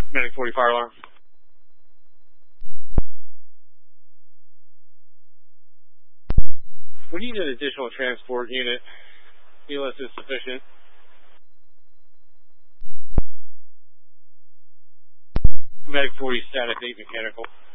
Medic 40 fire alarm. We need an additional transport unit. ELS is sufficient. Medic 40 status 8 mechanical.